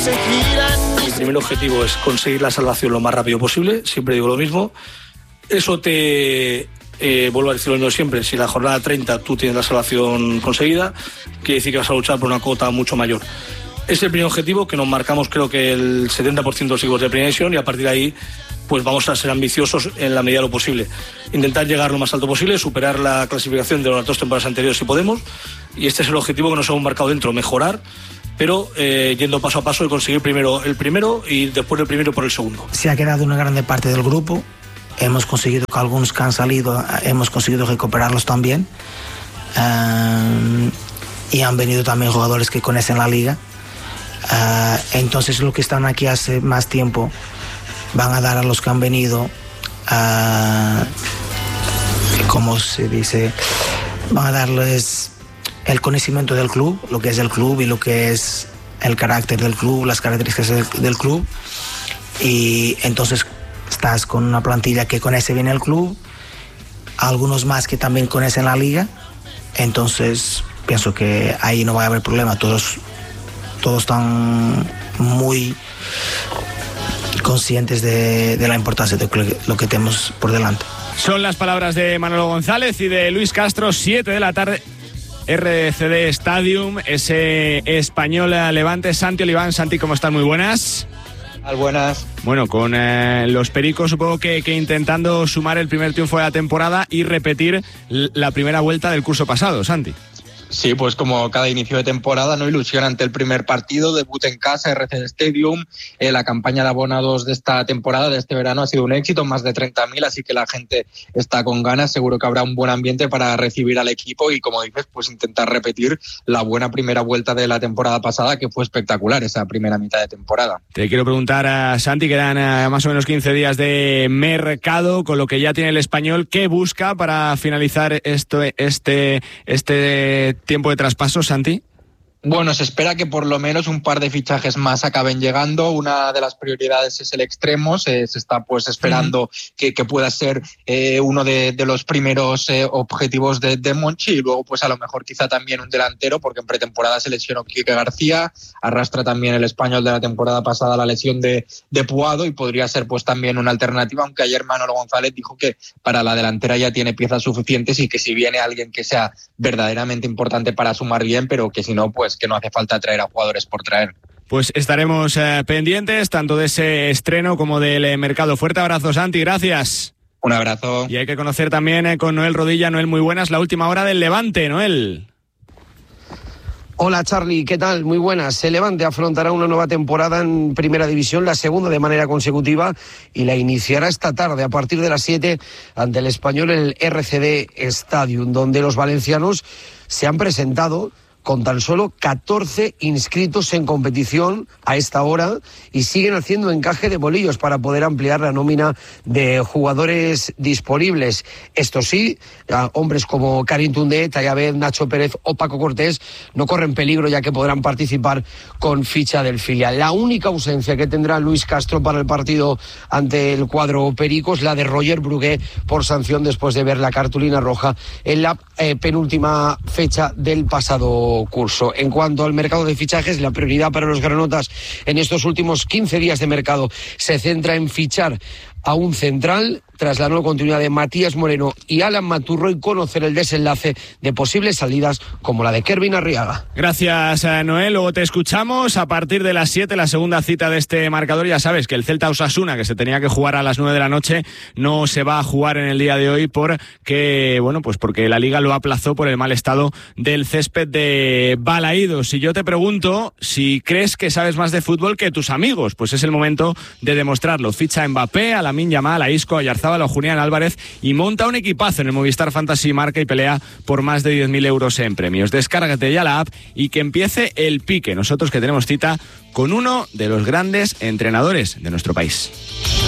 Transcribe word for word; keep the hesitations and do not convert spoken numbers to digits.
El primer objetivo es conseguir la salvación lo más rápido posible, siempre digo lo mismo. Eso te, eh, vuelvo a decirlo siempre, si la jornada treinta tú tienes la salvación conseguida, quiere decir que vas a luchar por una cuota mucho mayor. Es el primer objetivo que nos marcamos, creo que el setenta por ciento de los equipos de Primera División, y a partir de ahí pues vamos a ser ambiciosos en la medida de lo posible. Intentar llegar lo más alto posible, superar la clasificación de las dos temporadas anteriores si podemos, y este es el objetivo que nos hemos marcado dentro, mejorar, pero eh, yendo paso a paso y conseguir primero el primero y después el primero por el segundo. Se ha quedado una grande parte del grupo, hemos conseguido que algunos que han salido, hemos conseguido recuperarlos también, uh, y han venido también jugadores que conocen la liga. Uh, entonces los que están aquí hace más tiempo van a dar a los que han venido, uh, como se dice, van a darles el conocimiento del club, lo que es el club y lo que es el carácter del club, las características del, del club, y entonces estás con una plantilla que conoce bien el club, algunos más que también conocen la liga, entonces pienso que ahí no va a haber problema, todos todos están muy conscientes de, de la importancia de lo que tenemos por delante. Son las palabras de Manolo González y de Luis Castro, siete de la tarde, R C D Stadium, ese Español Levante. Santi Oliván, Santi, ¿cómo están? Muy buenas. Buenas. Bueno, con eh, los pericos supongo que, que intentando sumar el primer triunfo de la temporada y repetir la primera vuelta del curso pasado, Santi. Sí, pues como cada inicio de temporada, no ilusión ante el primer partido, debut en casa, R C D Stadium. Eh, la campaña de abonados de esta temporada, de este verano, ha sido un éxito, más de treinta mil, así que la gente está con ganas. Seguro que habrá un buen ambiente para recibir al equipo y, como dices, pues intentar repetir la buena primera vuelta de la temporada pasada, que fue espectacular esa primera mitad de temporada. Te quiero preguntar a Santi, quedan uh, más o menos quince días de mercado, con lo que ya tiene el Español, ¿qué busca para finalizar esto, este, este tiempo de traspaso, Santi? Bueno, se espera que por lo menos un par de fichajes más acaben llegando. Una de las prioridades es el extremo. Se, se está pues esperando uh-huh. que, que pueda ser eh, uno de, de los primeros eh, objetivos de, de Monchi, y luego pues a lo mejor quizá también un delantero, porque en pretemporada se lesionó Quique García, arrastra también el Español de la temporada pasada la lesión de, de Puado, y podría ser pues también una alternativa, aunque ayer Manolo González dijo que para la delantera ya tiene piezas suficientes y que si viene alguien que sea verdaderamente importante para sumar bien, pero que si no, pues que no hace falta traer a jugadores por traer. Pues estaremos eh, pendientes tanto de ese estreno como del eh, mercado. Fuerte abrazo, Santi, gracias. Un abrazo. Y hay que conocer también eh, con Noel Rodilla. Noel, muy buenas, la última hora del Levante, Noel. Hola Charlie, ¿qué tal? Muy buenas. El Levante afrontará una nueva temporada en Primera División, la segunda de manera consecutiva, y la iniciará esta tarde a partir de las siete ante el Español en el R C D Stadium, donde los valencianos se han presentado con tan solo catorce inscritos en competición a esta hora y siguen haciendo encaje de bolillos para poder ampliar la nómina de jugadores disponibles. Esto sí, hombres como Karim Toundé, Tayabed, Nacho Pérez o Paco Cortés no corren peligro, ya que podrán participar con ficha del filial. La única ausencia que tendrá Luis Castro para el partido ante el cuadro perico es la de Roger Brugué por sanción después de ver la cartulina roja en la eh, penúltima fecha del pasado curso. En cuanto al mercado de fichajes, la prioridad para los granotas en estos últimos quince días de mercado se centra en fichar a un central tras la nueva continuidad de Matías Moreno y Alan Maturro, y conocer el desenlace de posibles salidas como la de Kervin Arriaga. Gracias, Noel. Luego te escuchamos a partir de las siete, la segunda cita de este marcador. Ya sabes que el Celta Osasuna, que se tenía que jugar a las nueve de la noche, no se va a jugar en el día de hoy porque, bueno, pues porque la Liga lo aplazó por el mal estado del césped de Balaídos. Y yo te pregunto si crees que sabes más de fútbol que tus amigos, pues es el momento de demostrarlo. Ficha a Mbappé, a Lamine Yamal, a Isco, a Oyarzábal, a Julián Álvarez y monta un equipazo en el Movistar Fantasy, marca y pelea por más de diez mil euros en premios. Descárgate ya la app y que empiece el pique. Nosotros que tenemos cita con uno de los grandes entrenadores de nuestro país.